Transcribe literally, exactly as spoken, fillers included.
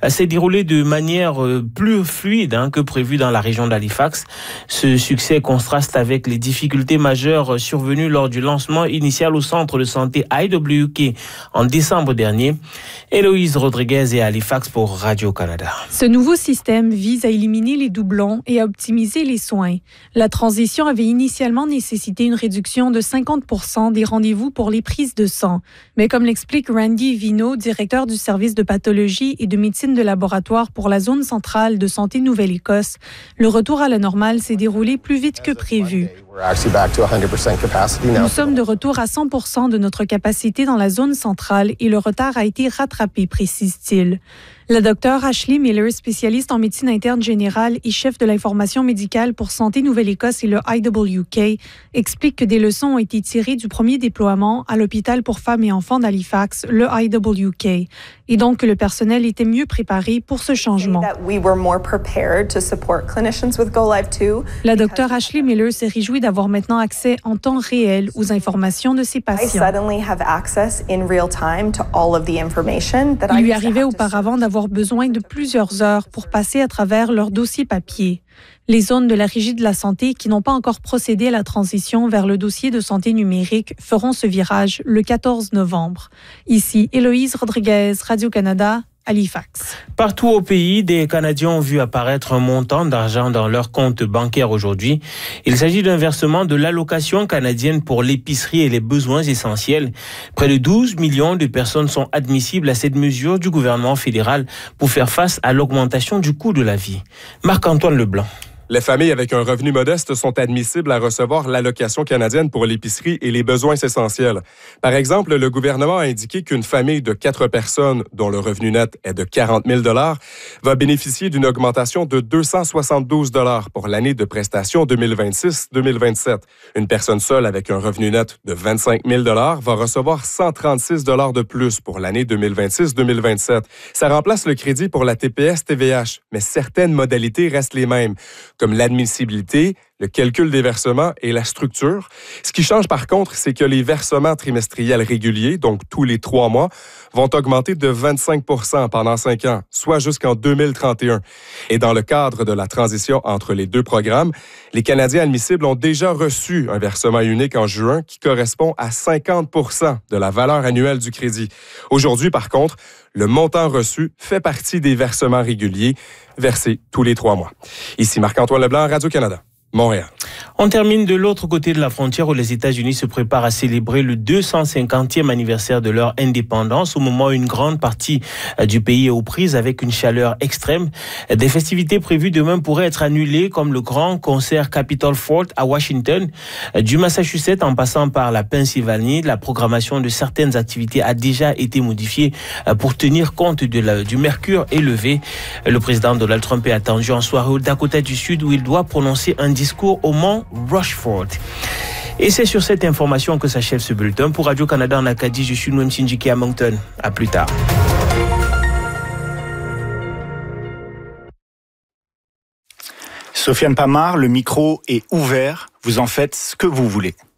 s'est déroulé de manière plus fluide hein, que prévu dans la région d'Halifax. Ce succès contraste avec les difficultés majeures survenues lors du lancement initial au centre de santé I W K en décembre dernier. Héloïse Rodriguez et Halifax pour Radio-Canada. Ce nouveau système vise à éliminer les doublons et à optimiser les soins. La transition avait initialement nécessité une réduction de cinquante pour cent des rendez-vous pour les prises de sang. Mais comme l'explique Randy Vino, directeur du service de pathologie et de médecine de laboratoire pour la zone centrale de santé Nouvelle-Écosse, le retour à la normale s'est déroulé plus vite que prévu. Nous sommes de retour à cent pour cent de notre capacité dans la zone centrale et le retard a été rattrapé, précise-t-il. La docteure Ashley Miller, spécialiste en médecine interne générale et chef de l'information médicale pour Santé Nouvelle-Écosse et le I W K, explique que des leçons ont été tirées du premier déploiement à l'hôpital pour femmes et enfants d'Halifax, le I W K, et donc que le personnel était mieux préparé pour ce changement. La docteure Ashley Miller s'est réjouie d'avoir maintenant accès en temps réel aux informations de ses patients. Il lui arrivait auparavant d'avoir besoin de plusieurs heures pour passer à travers leur dossier papier. Les zones de la Régie de la santé qui n'ont pas encore procédé à la transition vers le dossier de santé numérique feront ce virage le quatorze novembre. Ici, Héloïse Rodriguez, Radio-Canada, Halifax. Partout au pays, des Canadiens ont vu apparaître un montant d'argent dans leur compte bancaire aujourd'hui. Il s'agit d'un versement de l'allocation canadienne pour l'épicerie et les besoins essentiels. Près de douze millions de personnes sont admissibles à cette mesure du gouvernement fédéral pour faire face à l'augmentation du coût de la vie. Marc-Antoine Leblanc. Les familles avec un revenu modeste sont admissibles à recevoir l'allocation canadienne pour l'épicerie et les besoins essentiels. Par exemple, le gouvernement a indiqué qu'une famille de quatre personnes, dont le revenu net est de quarante mille dollars, va bénéficier d'une augmentation de deux cent soixante-douze dollars pour l'année de prestation deux mille vingt-six deux mille vingt-sept. Une personne seule avec un revenu net de vingt-cinq mille dollars va recevoir cent trente-six dollars de plus pour l'année deux mille vingt-six deux mille vingt-sept. Ça remplace le crédit pour la T P S T V H, mais certaines modalités restent les mêmes, comme l'admissibilité, le calcul des versements et la structure. Ce qui change par contre, c'est que les versements trimestriels réguliers, donc tous les trois mois, vont augmenter de vingt-cinq pour cent pendant cinq ans, soit jusqu'en deux mille trente et un. Et dans le cadre de la transition entre les deux programmes, les Canadiens admissibles ont déjà reçu un versement unique en juin qui correspond à cinquante pour cent de la valeur annuelle du crédit. Aujourd'hui, par contre, le montant reçu fait partie des versements réguliers versés tous les trois mois. Ici Marc-Antoine Leblanc, Radio-Canada, Montréal. On termine de l'autre côté de la frontière où les États-Unis se préparent à célébrer le deux cent cinquantième anniversaire de leur indépendance, au moment où une grande partie du pays est aux prises avec une chaleur extrême. Des festivités prévues demain pourraient être annulées, comme le grand concert Capitol Fort à Washington. Du Massachusetts en passant par la Pennsylvanie, la programmation de certaines activités a déjà été modifiée pour tenir compte de la, du mercure élevé. Le président Donald Trump est attendu en soirée au Dakota du Sud où il doit prononcer un discours au mont Rushford. Et c'est sur cette information que s'achève ce bulletin. Pour Radio-Canada en Acadie, je suis Noem Sindjiki à Moncton. À plus tard. Sofiane Pamar, le micro est ouvert. Vous en faites ce que vous voulez.